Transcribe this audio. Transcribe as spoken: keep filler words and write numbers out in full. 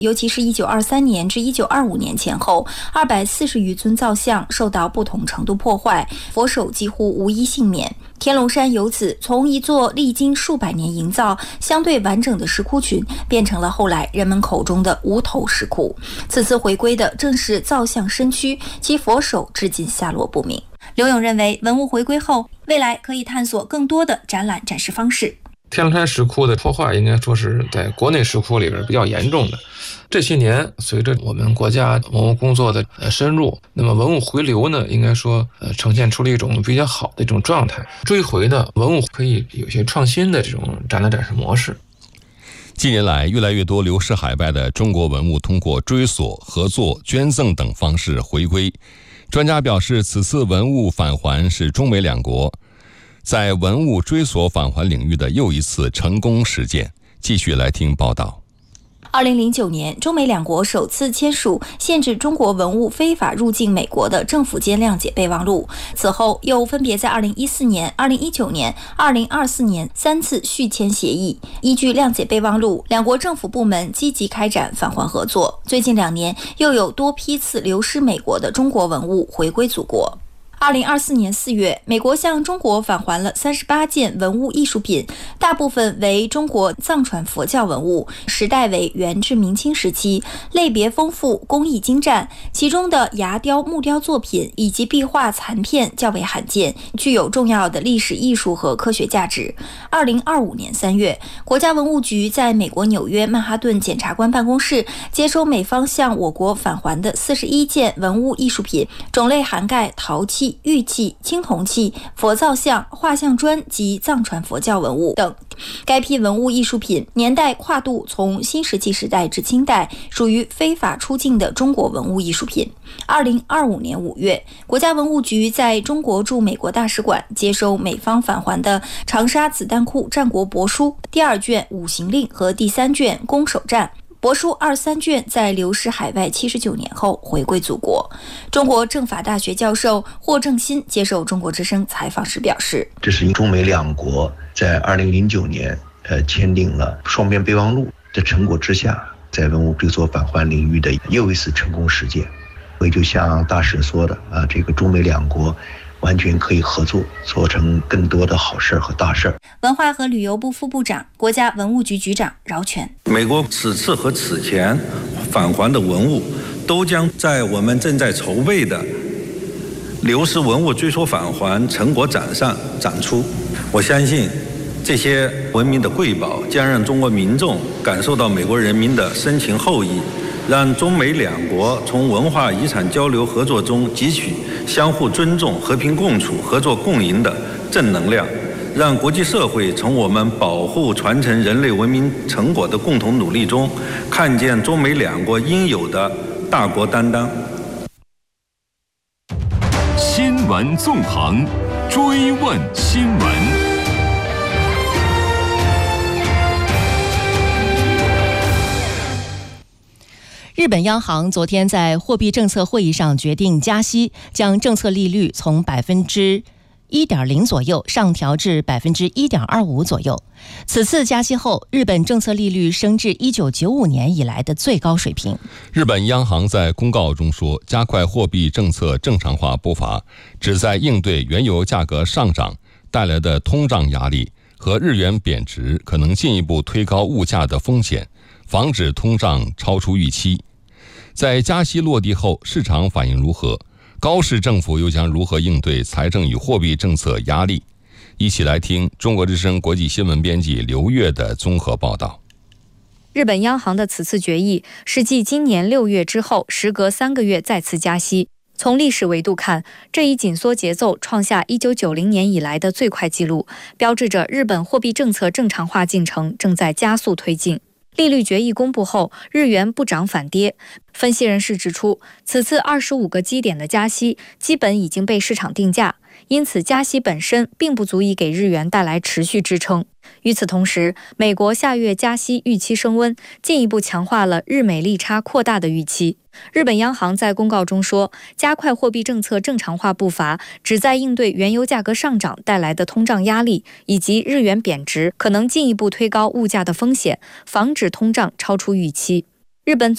尤其是一九二三年至一九二五年前后，二百四十余尊造像受到不同程度破坏，佛手几乎无一幸免。天龙山由此从一座历经数百年营造、相对完整的石窟群，变成了后来人们口中的无头石窟。此次回归的正是造像身躯，其佛手至今下落不明。刘勇认为，文物回归后，未来可以探索更多的展览展示方式。 天龙山石窟的破坏应该说是在国内石窟里边比较严重的。这些年随着我们国家文物工作的深入，那么文物回流呢，应该说呃呈现出了一种比较好的一种状态。追回的文物可以有些创新的这种展览展示模式。 近年来，越来越多流失海外的中国文物通过追索、合作、捐赠等方式回归。专家表示，此次文物返还是中美两国在文物追索返还领域的又一次成功实践。继续来听报道。 二零零九年，中美两国首次签署限制中国文物非法入境美国的政府间谅解备忘录。此后，又分别在二零一四年、二零一九年、二零二四年三次续签协议。依据谅解备忘录，两国政府部门积极开展返还合作。最近两年，又有多批次流失美国的中国文物回归祖国。二零二四年四月，美国向中国返还了三十八件文物艺术品，大部分为中国藏传佛教文物，时代为元至明清时期，类别丰富，工艺精湛，其中的牙雕、木雕作品以及壁画残片较为罕见，具有重要的历史艺术和科学价值。二零二五年三月，国家文物局在美国纽约曼哈顿检察官办公室接收美方向我国返还的四十一件文物艺术品，种类涵盖陶器、玉器、青铜器、佛造像、画像砖及藏传佛教文物等。该批文物艺术品年代跨度从新石器时代至清代，属于非法出境的中国文物艺术品。二零二五年五月，国家文物局在中国驻美国大使馆接收美方返还的长沙子弹库战国帛书第二卷五行令和第三卷攻守战。帛书二三卷在流失海外七十九年后回归祖国。中国政法大学教授霍正新接受中国之声采访时表示， 这是中美两国在二零零九年呃签订了双边备忘录的成果之下，在文物追索返还领域的又一次成功实践。所以就像大使说的啊，这个中美两国完全可以合作，做成更多的好事和大事。 文化和旅游部副部长、国家文物局局长饶全， 美国此次和此前返还的文物，都将在我们正在筹备的流失文物追索返还成果展上展出。我相信，这些文明的瑰宝将让中国民众感受到美国人民的深情厚谊，让中美两国从文化遗产交流合作中汲取相互尊重、和平共处、合作共赢的正能量，让国际社会从我们保护传承人类文明成果的共同努力中，看见中美两国应有的大国担当。 新闻纵横，追问新闻。 日本央行昨天在货币政策会议上决定加息，将政策利率从百分之一点零左右上调至百分之一点二五左右。此次加息后，日本政策利率升至一九九五年以来的最高水平。 日本央行在公告中说，加快货币政策正常化步伐，旨在应对原油价格上涨带来的通胀压力和日元贬值可能进一步推高物价的风险，防止通胀超出预期。在加息落地后，市场反应如何？高市政府又将如何应对财政与货币政策压力？一起来听中国之声国际新闻编辑刘月的综合报道。 日本央行的此次决议是继今年六月之后，时隔三个月再次加息。从历史维度看，这一紧缩节奏创下一九九零年以来的最快纪录，标志着日本货币政策正常化进程正在加速推进。利率决议公布后，日元不涨反跌。分析人士指出，此次二十五个基点的加息基本已经被市场定价，因此加息本身并不足以给日元带来持续支撑。与此同时，美国下月加息预期升温，进一步强化了日美利差扩大的预期。日本央行在公告中说，加快货币政策正常化步伐，旨在应对原油价格上涨带来的通胀压力，以及日元贬值可能进一步推高物价的风险，防止通胀超出预期。日本